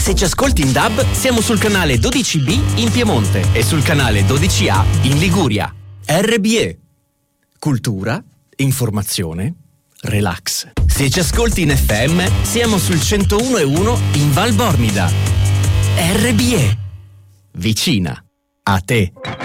Se ci ascolti in DAB, siamo sul canale 12B in Piemonte e sul canale 12A in Liguria. RBE. Cultura, informazione, relax. Se ci ascolti in FM, siamo sul 101.1 in Val Bormida. RBE. Vicina a te.